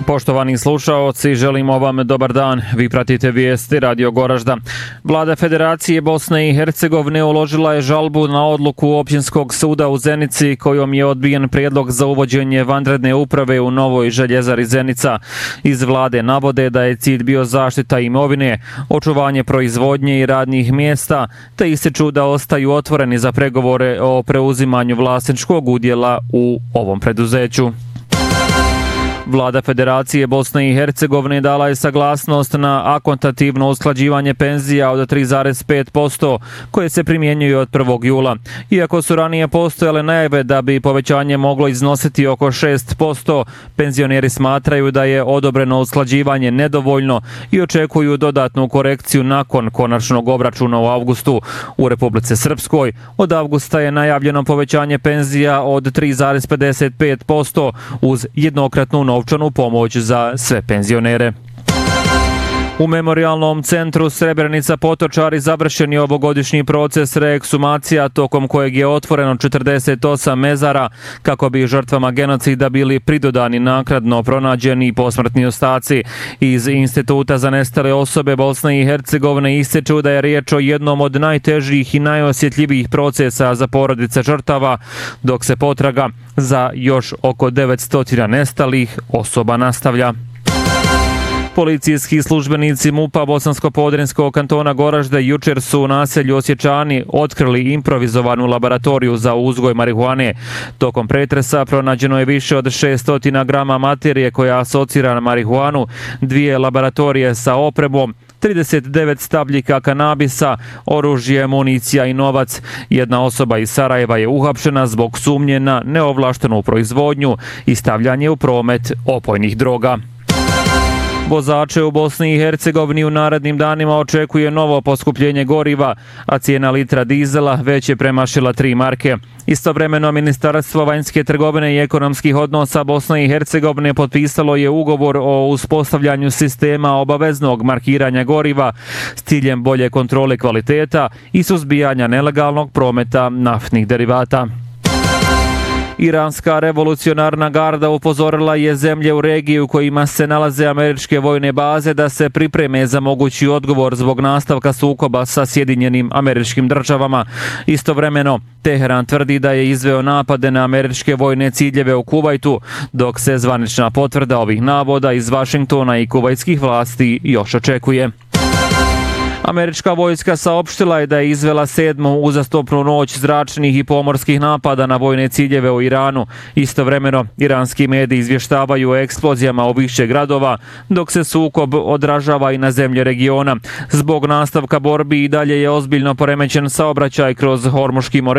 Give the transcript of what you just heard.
Poštovani slušaoci, želimo vam dobar dan. Vi pratite vijesti Radio Goražda. Vlada Federacije Bosne i Hercegovine uložila je žalbu na odluku Općinskog suda u Zenici kojom je odbijen prijedlog za uvođenje vanredne uprave u novoj željezari Zenica. Iz vlade navode da je cilj bio zaštita imovine, očuvanje proizvodnje i radnih mjesta, te ističu da ostaju otvoreni za pregovore o preuzimanju vlasničkog udjela u ovom preduzeću. Vlada Federacije Bosne i Hercegovine dala je saglasnost na akontativno usklađivanje penzija od 3,5% koje se primjenjuju od 1. jula. Iako su ranije postojale najave da bi povećanje moglo iznositi oko 6%, penzioneri smatraju da je odobreno usklađivanje nedovoljno i očekuju dodatnu korekciju nakon konačnog obračuna u avgustu. U Republici Srpskoj od avgusta je najavljeno povećanje penzija od 3,55% uz jednokratnu novčanu pomoć za sve penzionere. U Memorijalnom centru Srebrenica Potočari završen je ovogodišnji proces reeksumacija tokom kojeg je otvoreno 48 mezara kako bi žrtvama genocida bili pridodani naknadno pronađeni posmrtni ostaci. Iz Instituta za nestale osobe Bosne i Hercegovine ističu da je riječ o jednom od najtežih i najosjetljivijih procesa za porodice žrtava, dok se potraga za još oko 900 nestalih osoba nastavlja. Policijski službenici MUP-a Bosansko-Podrinjskog kantona Goražde jučer su u naselju Osječani otkrili improvizovanu laboratoriju za uzgoj marihuane. Tokom pretresa pronađeno je više od 600 grama materije koja asocira na marihuanu, 2 laboratorije sa opremom, 39 stabljika kanabisa, oružje, municija i novac. Jedna osoba iz Sarajeva je uhapšena zbog sumnje na neovlaštenu proizvodnju i stavljanje u promet opojnih droga. Vozače u Bosni i Hercegovini u narednim danima očekuje novo poskupljenje goriva, a cijena litra dizela već je premašila 3 marke. Istovremeno, Ministarstvo vanjske trgovine i ekonomskih odnosa Bosne i Hercegovine potpisalo je ugovor o uspostavljanju sistema obaveznog markiranja goriva s ciljem bolje kontrole kvaliteta i suzbijanja nelegalnog prometa naftnih derivata. Iranska revolucionarna garda upozorila je zemlje u regiji u kojima se nalaze američke vojne baze da se pripreme za mogući odgovor zbog nastavka sukoba sa Sjedinjenim Američkim Državama. Istovremeno, Teheran tvrdi da je izveo napade na američke vojne ciljeve u Kuvajtu, dok se zvanična potvrda ovih navoda iz Vašingtona i kuvajtskih vlasti još očekuje. Američka vojska saopštila je da je izvela 7. uzastopnu noć zračnih i pomorskih napada na vojne ciljeve u Iranu. Istovremeno, iranski mediji izvještavaju o eksplozijama u više gradova, dok se sukob odražava i na zemlje regiona. Zbog nastavka borbi i dalje je ozbiljno poremećen saobraćaj kroz Hormuški